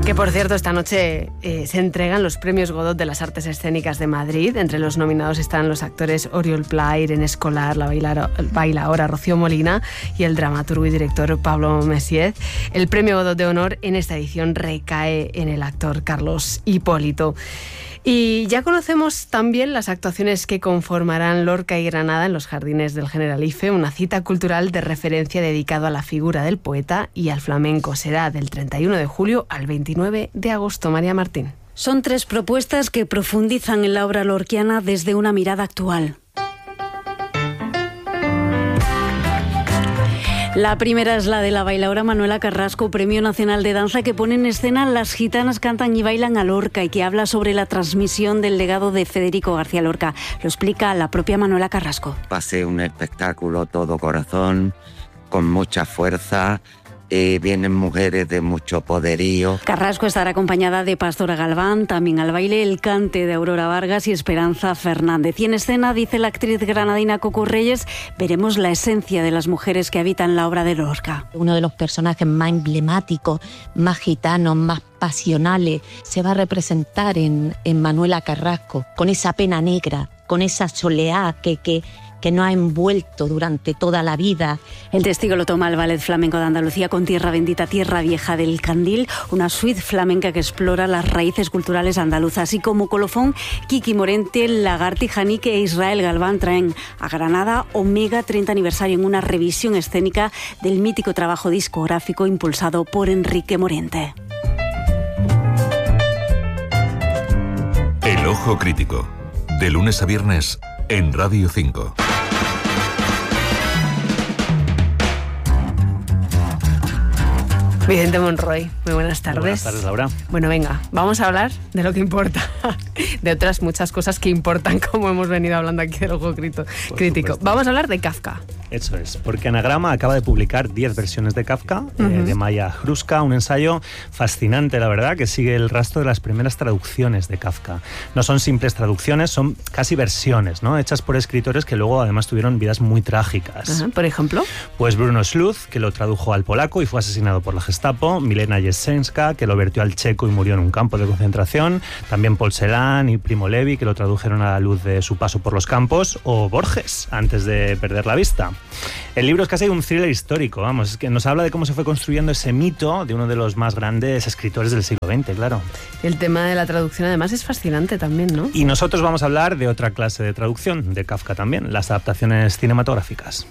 Que por cierto, esta noche se entregan los premios Godot de las Artes Escénicas de Madrid. Entre los nominados están los actores Oriol Pla, Irene Escolar, la bailaora Rocío Molina y el dramaturgo y director Pablo Messiez. El premio Godot de honor en esta edición recae en el actor Carlos Hipólito. Y ya conocemos también las actuaciones que conformarán Lorca y Granada en los Jardines del Generalife, una cita cultural de referencia dedicado a la figura del poeta y al flamenco. Será del 31 de julio al 29 de agosto. María Martín. Son 3 propuestas que profundizan en la obra lorquiana desde una mirada actual. La primera es la de la bailaora Manuela Carrasco, Premio Nacional de Danza, que pone en escena Las gitanas cantan y bailan a Lorca y que habla sobre la transmisión del legado de Federico García Lorca. Lo explica la propia Manuela Carrasco. Va a ser un espectáculo todo corazón, con mucha fuerza. Vienen mujeres de mucho poderío. Carrasco estará acompañada de Pastora Galván, también al baile el cante de Aurora Vargas y Esperanza Fernández. Y en escena, dice la actriz granadina Coco Reyes, veremos la esencia de las mujeres que habitan la obra de Lorca. Uno de los personajes más emblemáticos, más gitanos, más pasionales, se va a representar en Manuela Carrasco, con esa pena negra, con esa soleá que nos ha envuelto durante toda la vida. El testigo lo toma el Ballet Flamenco de Andalucía con Tierra Bendita, Tierra Vieja del Candil, una suite flamenca que explora las raíces culturales andaluzas. Y como colofón, Kiki Morente, Lagarti Janique e Israel Galván traen a Granada Omega 30 aniversario en una revisión escénica del mítico trabajo discográfico impulsado por Enrique Morente. El Ojo Crítico, de lunes a viernes en Radio 5. Vicente Monroy, muy buenas tardes. Buenas tardes, Laura. Bueno, venga, vamos a hablar de lo que importa, de otras muchas cosas que importan, como hemos venido hablando aquí del Ojo Crítico. Vamos a hablar de Kafka. Eso es, porque Anagrama acaba de publicar 10 versiones de Kafka, de Maya Hruska, un ensayo fascinante, la verdad, que sigue el rastro de las primeras traducciones de Kafka. No son simples traducciones, son casi versiones, ¿no? Hechas por escritores que luego además tuvieron vidas muy trágicas. ¿Por ejemplo? Pues Bruno Sluz, que lo tradujo al polaco y fue asesinado por la Gestapo, Milena Jesenska, que lo vertió al checo y murió en un campo de concentración, también Paul Celan y Primo Levi, que lo tradujeron a la luz de su paso por los campos, o Borges, antes de perder la vista. El libro es casi un thriller histórico, vamos, es que nos habla de cómo se fue construyendo ese mito de uno de los más grandes escritores del siglo XX, claro. El tema de la traducción además es fascinante también, ¿no? Y nosotros vamos a hablar de otra clase de traducción, de Kafka también, las adaptaciones cinematográficas.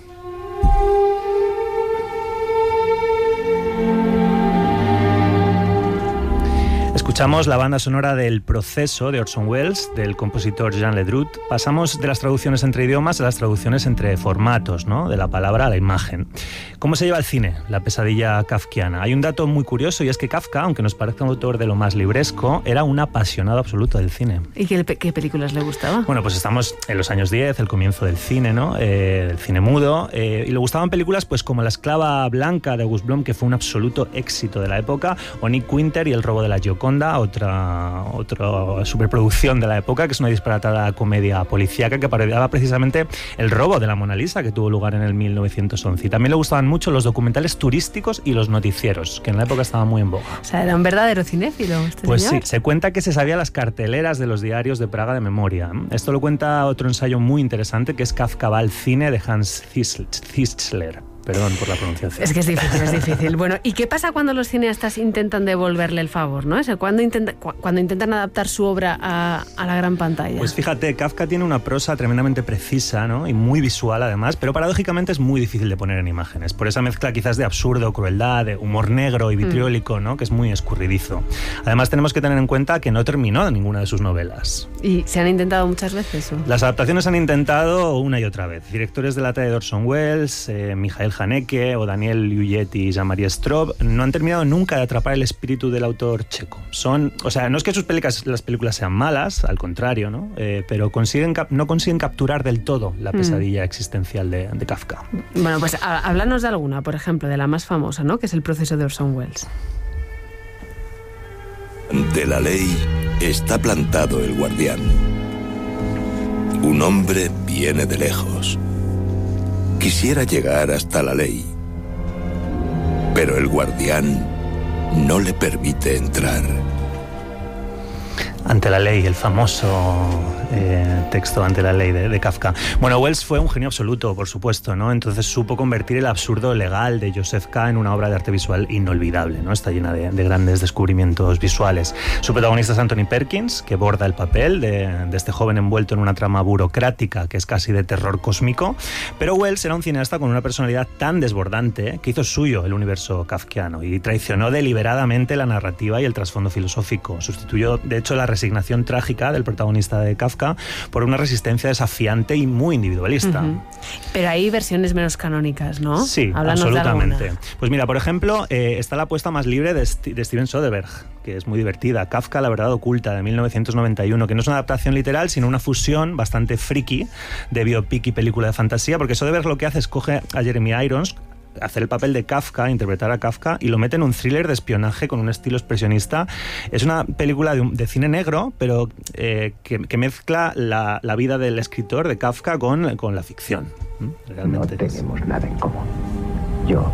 Escuchamos la banda sonora del Proceso de Orson Welles, del compositor Jean Ledrut. Pasamos de las traducciones entre idiomas a las traducciones entre formatos, ¿no? De la palabra a la imagen. ¿Cómo se lleva al cine la pesadilla kafkiana? Hay un dato muy curioso y es que Kafka, aunque nos parezca un autor de lo más libresco, era un apasionado absoluto del cine. ¿Y qué películas le gustaba? Bueno, pues estamos en los años 10, el comienzo del cine, ¿no? Del cine mudo. Y le gustaban películas pues como La esclava blanca de August Blom, que fue un absoluto éxito de la época, o Nick Winter y El robo de la Gioconda, otra superproducción de la época, que es una disparatada comedia policíaca que parodiaba precisamente el robo de la Mona Lisa, que tuvo lugar en el 1911. Y también le gustaban mucho los documentales turísticos y los noticieros, que en la época estaban muy en boga. O sea, era un verdadero cinéfilo Pues señor. Sí, se cuenta que se sabía las carteleras de los diarios de Praga de memoria. Esto lo cuenta otro ensayo muy interesante, que es Kafka va al cine, de Hans Zisler. Perdón por la pronunciación. Es que es difícil. Bueno, ¿y qué pasa cuando los cineastas intentan devolverle el favor, ¿no? Cuando intentan adaptar su obra a la gran pantalla. Pues fíjate, Kafka tiene una prosa tremendamente precisa, ¿no? Y muy visual además, pero paradójicamente es muy difícil de poner en imágenes, por esa mezcla quizás de absurdo, crueldad, de humor negro y vitriólico, ¿no? Que es muy escurridizo. Además tenemos que tener en cuenta que no terminó ninguna de sus novelas. ¿Y se han intentado muchas veces? Las adaptaciones se han intentado una y otra vez. Directores de la talla de Orson Welles, Michael Haneke o Daniel Juliet y Jean-Marie Straub no han terminado nunca de atrapar el espíritu del autor checo. No es que las películas sean malas, al contrario, ¿no? Pero no consiguen capturar del todo la pesadilla existencial de Kafka. Bueno, pues háblanos de alguna, por ejemplo, de la más famosa, ¿no? Que es El proceso de Orson Welles. De la ley está plantado el guardián. Un hombre viene de lejos. Quisiera llegar hasta la ley, pero el guardián no le permite entrar. Ante la ley, el famoso texto Ante la ley de Kafka. Bueno, Wells fue un genio absoluto, por supuesto, ¿no? Entonces supo convertir el absurdo legal de Joseph K. en una obra de arte visual inolvidable, ¿no? Está llena de grandes descubrimientos visuales. Su protagonista es Anthony Perkins, que borda el papel de este joven envuelto en una trama burocrática que es casi de terror cósmico, pero Wells era un cineasta con una personalidad tan desbordante que hizo suyo el universo kafkiano y traicionó deliberadamente la narrativa y el trasfondo filosófico. Sustituyó, de hecho, la resignación trágica del protagonista de Kafka por una resistencia desafiante y muy individualista. Pero hay versiones menos canónicas, ¿no? Sí, Háblanos absolutamente. Pues mira, por ejemplo, está la apuesta más libre de Steven Soderbergh, que es muy divertida. Kafka, la verdad oculta, de 1991, que no es una adaptación literal, sino una fusión bastante friki de biopic y película de fantasía, porque Soderbergh lo que hace es coge a Jeremy Irons, hacer el papel de Kafka, interpretar a Kafka, y lo mete en un thriller de espionaje con un estilo expresionista. Es una película de cine negro, pero que mezcla la vida del escritor, de Kafka, con la ficción. Realmente no tenemos nada en común. Yo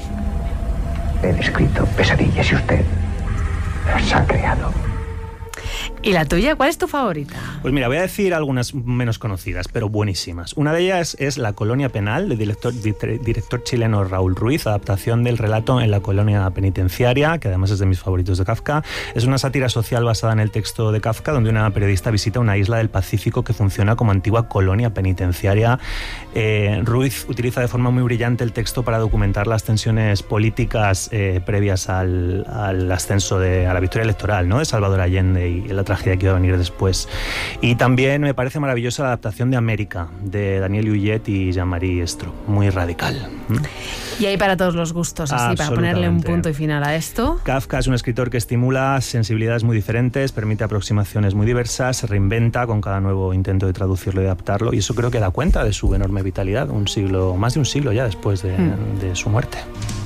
he descrito pesadillas y usted las ha creado. ¿Y la tuya? ¿Cuál es tu favorita? Pues mira, voy a decir algunas menos conocidas, pero buenísimas. Una de ellas es La colonia penal, del director chileno Raúl Ruiz, adaptación del relato En la colonia penitenciaria, que además es de mis favoritos de Kafka. Es una sátira social basada en el texto de Kafka, donde una periodista visita una isla del Pacífico que funciona como antigua colonia penitenciaria. Ruiz utiliza de forma muy brillante el texto para documentar las tensiones políticas previas al ascenso, a la victoria electoral, ¿no?, de Salvador Allende y la tragedia que iba a venir después. Y también me parece maravillosa la adaptación de América, de Daniel Huyet y Jean-Marie Estro, muy radical. Y hay para todos los gustos, así, para ponerle un punto y final a esto. Kafka es un escritor que estimula sensibilidades muy diferentes, permite aproximaciones muy diversas, se reinventa con cada nuevo intento de traducirlo y adaptarlo, y eso creo que da cuenta de su enorme vitalidad, más de un siglo ya después de su muerte.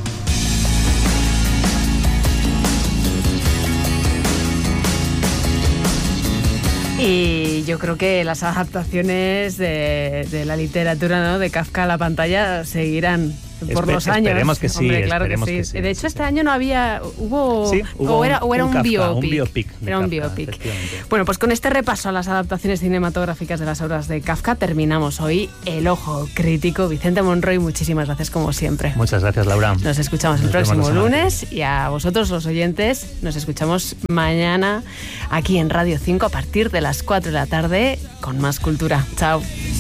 Y yo creo que las adaptaciones de la literatura, ¿no?, de Kafka a la pantalla seguirán por los años. Esperemos que sí. Hombre, claro esperemos que sí. Que De hecho, este sí. año no había... Sí, o era un Kafka, biopic. un biopic. Era un Kafka, biopic. Bueno, pues con este repaso a las adaptaciones cinematográficas de las obras de Kafka terminamos hoy El Ojo Crítico. Vicente Monroy, muchísimas gracias como siempre. Muchas gracias, Laura. Nos escuchamos el próximo lunes y a vosotros, los oyentes, nos escuchamos mañana aquí en Radio 5 a partir de las 4 de la tarde con más cultura. Chao.